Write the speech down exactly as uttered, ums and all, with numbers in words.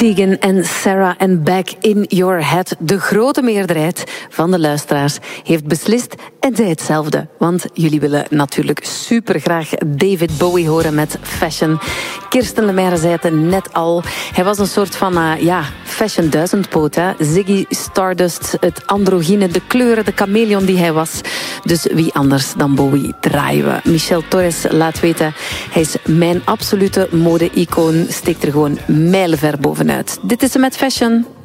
Tegan en Sarah en Back in Your Head. De grote meerderheid van de luisteraars heeft beslist en zij hetzelfde. Want jullie willen natuurlijk supergraag David Bowie horen met Fashion. Kirsten Lemaire zei het net al. Hij was een soort van uh, ja, fashion duizendpoot. Hè? Ziggy Stardust, het androgyne, de kleuren, de chameleon die hij was. Dus wie anders dan Bowie draaien we. Michel Torres laat weten, hij is mijn absolute mode-icoon. Steekt er gewoon mijlenver bovenuit. Dit is hem met Fashion.